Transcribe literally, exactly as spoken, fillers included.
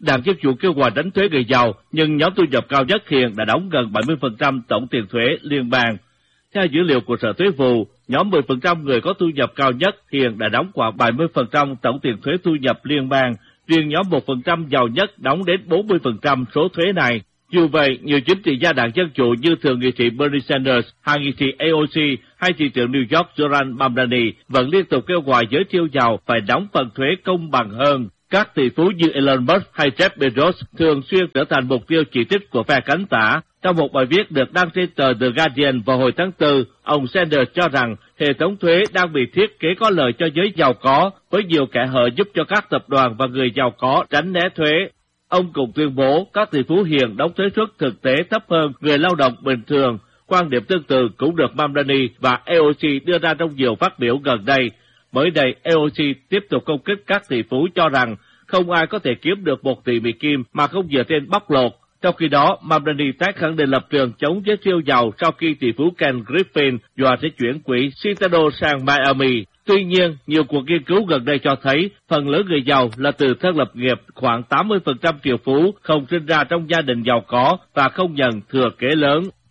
Đảng Dân Chủ kêu gọi đánh thuế người giàu, nhưng nhóm thu nhập cao nhất hiện đã đóng gần bảy mươi phần trăm tổng tiền thuế liên bang. Theo dữ liệu của Sở Thuế vụ, nhóm mười phần trăm người có thu nhập cao nhất hiện đã đóng khoảng bảy mươi phần trăm tổng tiền thuế thu nhập liên bang, riêng nhóm một phần trăm giàu nhất đóng đến bốn mươi phần trăm số thuế này. Dù vậy, nhiều chính trị gia Đảng Dân Chủ như Thượng nghị sĩ Bernie Sanders, Hạ nghị sĩ a o xê hay thị trưởng New York Zoran Mamdani vẫn liên tục kêu gọi giới siêu giàu phải đóng phần thuế công bằng hơn. Các tỷ phú như Elon Musk hay Jeff Bezos thường xuyên trở thành mục tiêu chỉ trích của phe cánh tả. Trong một bài viết được đăng trên tờ The Guardian vào hồi tháng tư, ông Sanders cho rằng hệ thống thuế đang bị thiết kế có lợi cho giới giàu có, với nhiều kẽ hở giúp cho các tập đoàn và người giàu có tránh né thuế. Ông cũng tuyên bố các tỷ phú hiện đóng thuế suất thực tế thấp hơn người lao động bình thường. Quan điểm tương tự cũng được Mamdani và a o xê đưa ra trong nhiều phát biểu gần đây. Mới đây, a o xê tiếp tục công kích các tỷ phú cho rằng không ai có thể kiếm được một tỷ Mỹ Kim mà không dựa trên bóc lột. Trong khi đó, Mamdani tái khẳng định lập trường chống giới siêu giàu sau khi tỷ phú Ken Griffin dọa sẽ chuyển quỹ Citadel sang Miami. Tuy nhiên, nhiều cuộc nghiên cứu gần đây cho thấy phần lớn người giàu là từ thân lập nghiệp, khoảng tám mươi phần trăm triệu phú không sinh ra trong gia đình giàu có và không nhận thừa kế lớn.